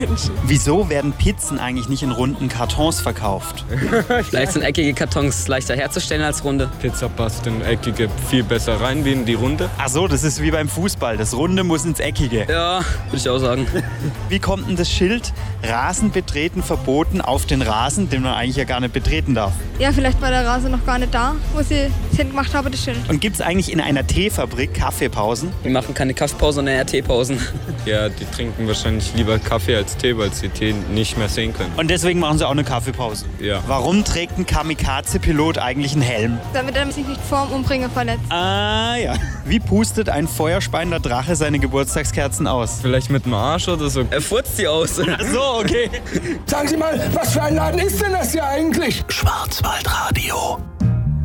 Wieso werden Pizzen eigentlich nicht in runden Kartons verkauft? Vielleicht sind eckige Kartons leichter herzustellen als runde. Pizza passt in eckige viel besser rein wie in die runde. Ach so, das ist wie beim Fußball. Das Runde muss ins Eckige. Ja, würde ich auch sagen. Wie kommt denn das Schild Rasen betreten verboten auf den Rasen, den man eigentlich ja gar nicht betreten darf? Ja, vielleicht war der Rasen noch gar nicht da, wo sie es hingemacht haben, das Schild. Und gibt es eigentlich in einer Teefabrik Kaffeepausen? Wir machen keine Kaffeepause, sondern eher Teepausen. Ja, die trinken wahrscheinlich lieber Kaffee als Tee, weil sie Tee nicht mehr sehen können. Und deswegen machen sie auch eine Kaffeepause. Ja. Warum trägt ein Kamikaze-Pilot eigentlich einen Helm? Damit er sich nicht vorm Umbringen verletzt. Ah ja. Wie pustet ein feuerspeiender Drache seine Geburtstagskerzen aus? Vielleicht mit dem Arsch oder so. Er furzt sie aus. Ach so, okay. Sagen Sie mal, was für ein Laden ist denn das hier eigentlich? Schwarzwaldradio.